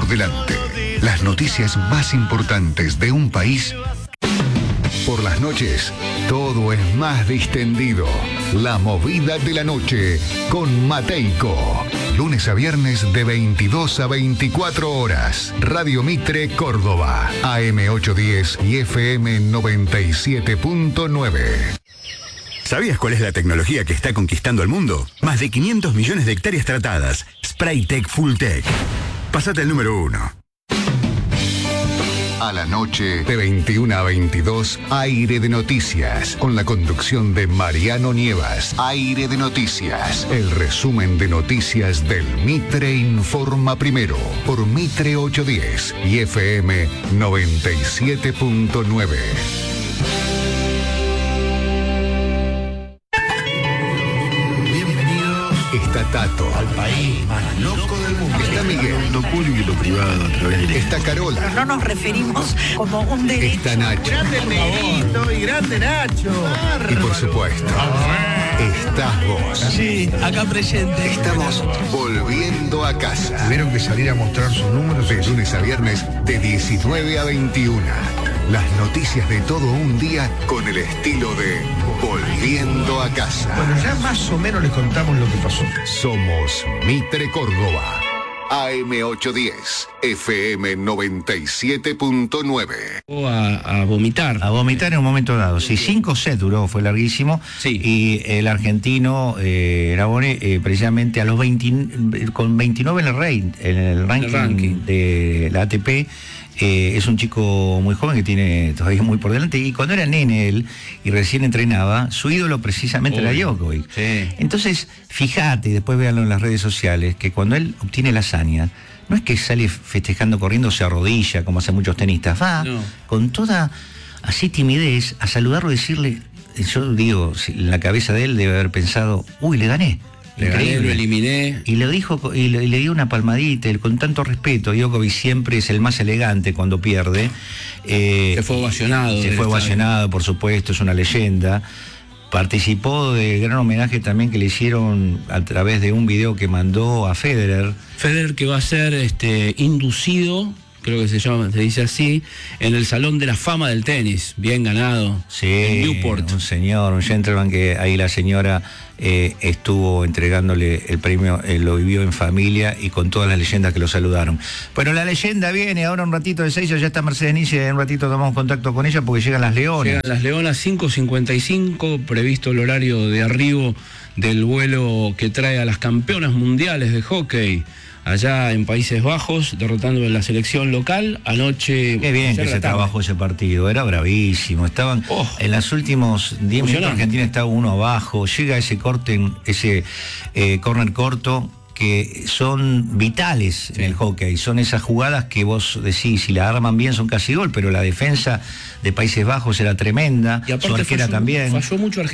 delante. Las noticias más importantes de un país. Por las noches, todo es más distendido. La movida de la noche con Mateico. Lunes a viernes de 22 a 24 horas. Radio Mitre Córdoba. AM 810 y FM 97.9. ¿Sabías cuál es la tecnología que está conquistando el mundo? Más de 500 millones de hectáreas tratadas. Spraytec Fulltech. Pásate el número 1. A la noche, de 21 a 22, Aire de Noticias, con la conducción de Mariano Nievas. Aire de Noticias, el resumen de noticias del Mitre Informa Primero, por Mitre 810 y FM 97.9. Está Tato, al país más loco del mundo. Está Miguel, lo público y lo privado a través de... Está Carola. Pero no nos referimos como un derecho. Está Nacho. Grande Negrito y grande Nacho. Y por supuesto, estás vos. Sí, acá presente. Estamos volviendo a casa. Tuvieron que salir a mostrar sus números. De lunes a viernes, de 19 a 21. Las noticias de todo un día con el estilo de Volviendo a Casa. Bueno, ya más o menos les contamos lo que pasó. Somos Mitre Córdoba. AM 810, FM 97.9. A vomitar. A vomitar en un momento dado. Sí, 5 sets duró, fue larguísimo. Sí. Y el argentino, Nabone, precisamente a los 20, con 29 en el ranking de la ATP, es un chico muy joven que tiene todavía muy por delante. Y cuando era nene él y recién entrenaba, su ídolo precisamente era Djokovic. Sí. Entonces, fíjate, y después véanlo en las redes sociales, que cuando él obtiene la hazaña, no es que sale festejando, corriendo, se arrodilla, como hacen muchos tenistas. Va con toda así timidez a saludarlo y decirle, yo digo, en la cabeza de él debe haber pensado, uy, le gané. Le gané, lo eliminé. Y le dijo, y le dio una palmadita, él, con tanto respeto. Djokovic siempre es el más elegante cuando pierde. Se fue ovacionado. Se fue ovacionado, por supuesto, es una leyenda. Participó de gran homenaje también que le hicieron a través de un video que mandó a Federer. Federer, que va a ser inducido, creo que se dice así, en el Salón de la Fama del Tenis. Bien ganado. Sí, en Newport. Un señor, un gentleman, que ahí la señora estuvo entregándole el premio, lo vivió en familia y con todas las leyendas que lo saludaron. Bueno, la leyenda viene ahora un ratito de 6, ya está Mercedes Nicia, en un ratito tomamos contacto con ella porque llegan las Leonas. Llegan las Leonas 5:55, previsto el horario de arribo del vuelo que trae a las campeonas mundiales de hockey allá en Países Bajos, derrotando en la selección local. Anoche... Qué bien que se trabajó ese partido, era bravísimo. Estaban en los últimos 10 minutos, Argentina estaba 1 abajo, llega ese corte, ese córner corto, que son vitales en el hockey. Son esas jugadas que vos decís, si la arman bien son casi gol, pero la defensa de Países Bajos era tremenda, y aparte su arquera también. Falló mucho Argentina.